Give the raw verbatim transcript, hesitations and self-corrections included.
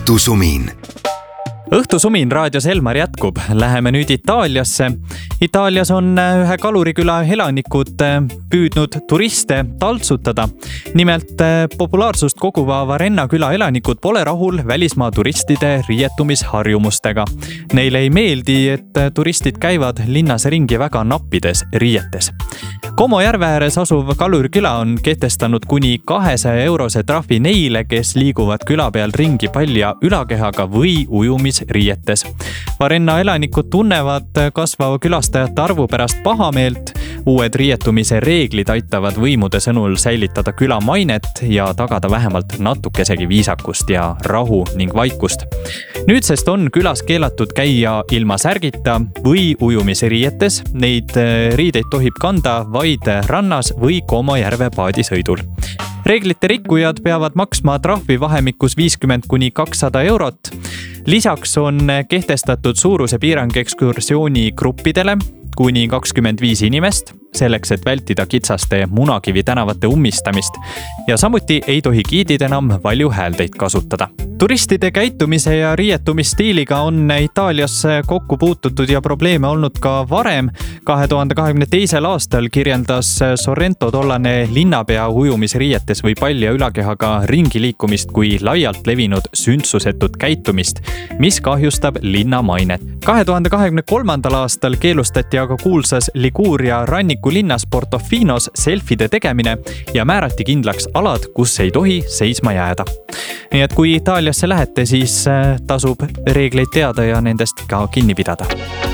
õhtusumin. Õhtusumin raadios Elmar jätkub. Läheme nüüd Itaaliasse. Itaalias on ühe kaluriküla elanikud püüdnud turiste taltsutada. Nimelt populaarsust koguva Varenna küla elanikud pole rahul välismaa turistide riietumisharjumustega. Neile ei meeldi, et turistid käivad linnas ringi väga nappides riietes. Como järve ääres asuv kaluriküla on kehtestanud kuni kahesaja eurose trahvi neile, kes liiguvad küla peal ringi palja ülakehaga või ujumisriietes. Varenna elanikud tunnevad kasvava külastajate arvu pärast pahameelt. Uued riietumise reeglid aitavad võimude sõnul säilitada küla mainet ja tagada vähemalt natukesegi viisakust ja rahu ning vaikust. Nüüdsest on külas keelatud käia ilma särgita või ujumisriietes. Neid riideid tohib kanda vaid rannas või Como järve paadisõidul. Reeglite rikkujad peavad maksma trahvi vahemikus viiskümmend kuni kakssada eurot. Lisaks on kehtestatud suuruse piirang ekskursiooni gruppidele kuni kakskümmend viis inimest, selleks, et vältida kitsaste Munakivi tänavate ummistamist. Ja samuti ei tohi giidid enam valjuhääldeid kasutada. Turistide käitumise ja riietumisstiiliga on Itaalias kokku puututud ja probleeme olnud ka varem. kahe tuhande kahekümne teisel aastal kirjeldas Sorrento tollane linnapea ujumisriietes või palja ülakehaga ringi liikumist kui laialt levinud sündsusetut käitumist, mis kahjustab linna mainet. kahe tuhande kahekümne kolmandal aastal keelustati aga kuulsas Liguria rannikulinnas Portofinos selfide tegemine ja määrati kindlaks alad, kus ei tohi seisma jääda. Nii et kui Itaaliasse lähete, siis tasub reegleid teada ja nendest ka kinni pidada.